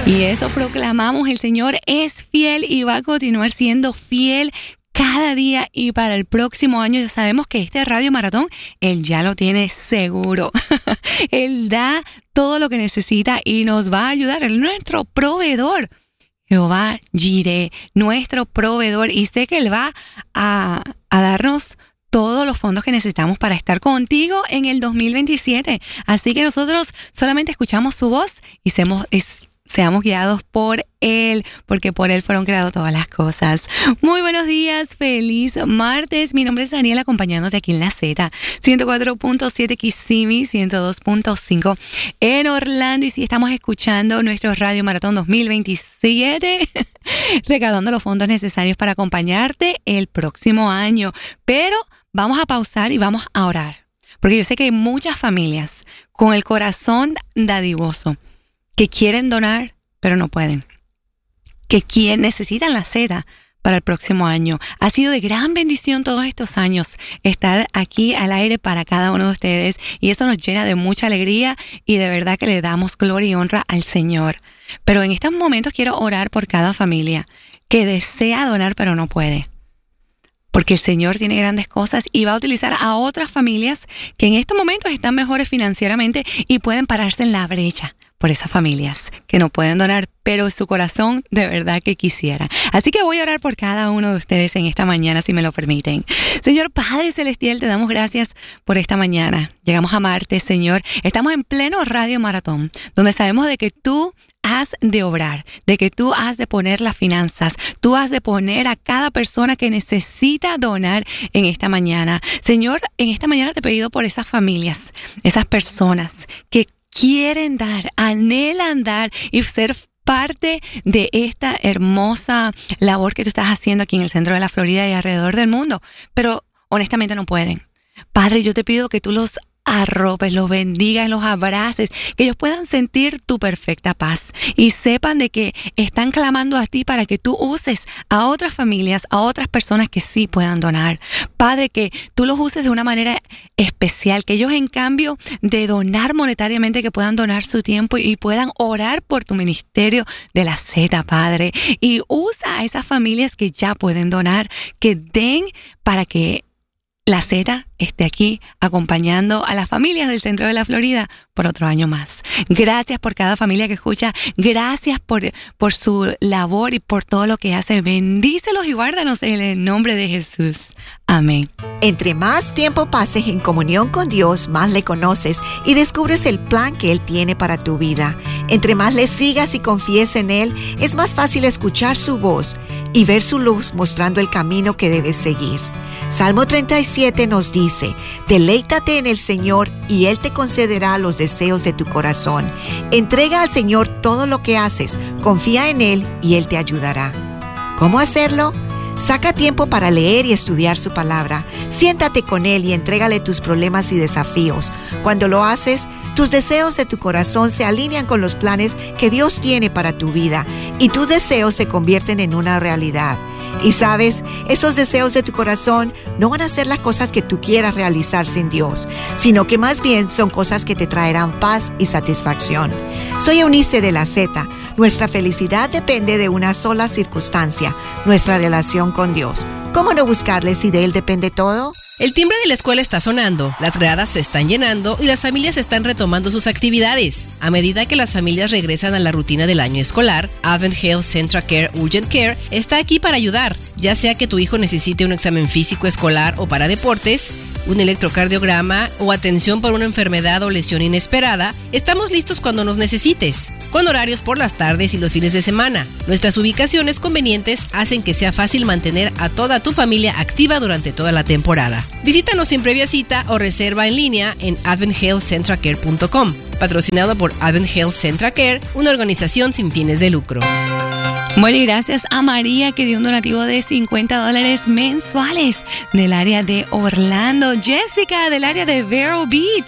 Y eso proclamamos, el Señor es fiel y va a continuar siendo fiel cada día, y para el próximo año ya sabemos que este Radio Maratón, Él ya lo tiene seguro. Él da todo lo que necesita y nos va a ayudar. Él es nuestro proveedor. Jehová Jireh, nuestro proveedor, y sé que Él va a darnos todos los fondos que necesitamos para estar contigo en el 2027. Así que nosotros solamente escuchamos su voz y seamos guiados por Él, porque por Él fueron creadas todas las cosas. Muy buenos días, feliz martes. Mi nombre es Daniela, acompañándote aquí en la Z, 104.7 Kissimmee, 102.5 en Orlando. Y si estamos escuchando nuestro Radio Maratón 2027, recaudando los fondos necesarios para acompañarte el próximo año. Pero vamos a pausar y vamos a orar, porque yo sé que hay muchas familias con el corazón dadivoso que quieren donar, pero no pueden, que necesitan la Z para el próximo año. Ha sido de gran bendición todos estos años estar aquí al aire para cada uno de ustedes, y eso nos llena de mucha alegría y de verdad que le damos gloria y honra al Señor. Pero en estos momentos quiero orar por cada familia que desea donar pero no puede, porque el Señor tiene grandes cosas y va a utilizar a otras familias que en estos momentos están mejores financieramente y pueden pararse en la brecha por esas familias que no pueden donar, pero su corazón de verdad que quisiera. Así que voy a orar por cada uno de ustedes en esta mañana, si me lo permiten. Señor Padre Celestial, te damos gracias por esta mañana. Llegamos a amarte, Señor. Estamos en pleno Radio Maratón, donde sabemos de que tú has de obrar, de que tú has de poner las finanzas, tú has de poner a cada persona que necesita donar en esta mañana. Señor, en esta mañana te he pedido por esas familias, esas personas que quieren dar, anhelan dar y ser parte de esta hermosa labor que tú estás haciendo aquí en el centro de la Florida y alrededor del mundo, pero honestamente no pueden. Padre, yo te pido que tú los arropes, los bendigas, los abraces, que ellos puedan sentir tu perfecta paz y sepan de que están clamando a ti para que tú uses a otras familias, a otras personas que sí puedan donar. Padre, que tú los uses de una manera especial, que ellos en cambio de donar monetariamente, que puedan donar su tiempo y puedan orar por tu ministerio de la Z, Padre. Y usa a esas familias que ya pueden donar, que den para que la Z esté aquí acompañando a las familias del centro de la Florida por otro año más. Gracias por cada familia que escucha. Gracias por su labor y por todo lo que hace. Bendícelos y guárdanos en el nombre de Jesús. Amén. Entre más tiempo pases en comunión con Dios, más le conoces y descubres el plan que Él tiene para tu vida. Entre más le sigas y confíes en Él, es más fácil escuchar su voz y ver su luz mostrando el camino que debes seguir. Salmo 37 nos dice: deleítate en el Señor y Él te concederá los deseos de tu corazón. Entrega al Señor todo lo que haces, confía en Él y Él te ayudará. ¿Cómo hacerlo? Saca tiempo para leer y estudiar su palabra. Siéntate con Él y entrégale tus problemas y desafíos. Cuando lo haces, tus deseos de tu corazón se alinean con los planes que Dios tiene para tu vida y tus deseos se convierten en una realidad. Y sabes, esos deseos de tu corazón no van a ser las cosas que tú quieras realizar sin Dios, sino que más bien son cosas que te traerán paz y satisfacción. Soy Eunice de la Z. Nuestra felicidad depende de una sola circunstancia: nuestra relación con Dios. ¿Cómo no buscarle si de Él depende todo? El timbre de la escuela está sonando, las gradas se están llenando y las familias están retomando sus actividades. A medida que las familias regresan a la rutina del año escolar, Advent Health Central Care Urgent Care está aquí para ayudar, ya sea que tu hijo necesite un examen físico escolar o para deportes, un electrocardiograma o atención por una enfermedad o lesión inesperada. Estamos listos cuando nos necesites, con horarios por las tardes y los fines de semana. Nuestras ubicaciones convenientes hacen que sea fácil mantener a toda tu familia activa durante toda la temporada. Visítanos sin previa cita o reserva en línea en adventhealthcentralcare.com. Patrocinado por Advent Health Central Care, una organización sin fines de lucro. Bueno, y gracias a María, que dio un donativo de $50 mensuales del área de Orlando. Jessica, del área de Vero Beach.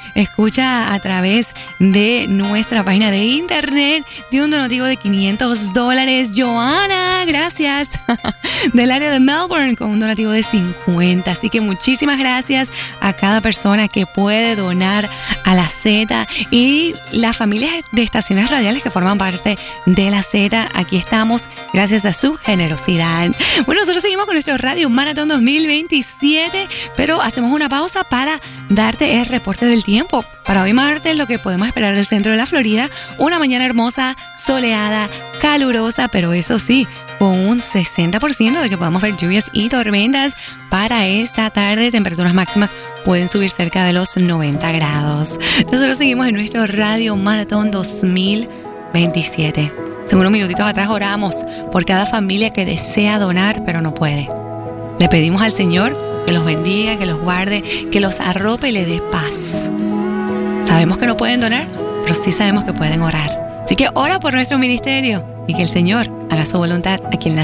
escucha a través de nuestra página de internet, de un donativo de $500. Joana, gracias. Del área de Melbourne, con un donativo de 50. Así que muchísimas gracias a cada persona que puede donar a la Z y las familias de estaciones radiales que forman parte de la Z. Aquí estamos gracias a su generosidad. Bueno, nosotros seguimos con nuestro Radio Maratón 2027, pero hacemos una pausa para darte el reporte del tiempo. Para hoy martes, lo que podemos esperar del centro de la Florida, una mañana hermosa, soleada, calurosa, pero eso sí, con un 60% de que podamos ver lluvias y tormentas para esta tarde. Temperaturas máximas pueden subir cerca de los 90 grados. Nosotros seguimos en nuestro Radio Maratón 2027. Hace unos minutitos atrás oramos por cada familia que desea donar, pero no puede. Le pedimos al Señor que los bendiga, que los guarde, que los arrope y le dé paz. Sabemos que no pueden donar, pero sí sabemos que pueden orar. Así que ora por nuestro ministerio y que el Señor haga su voluntad aquí en la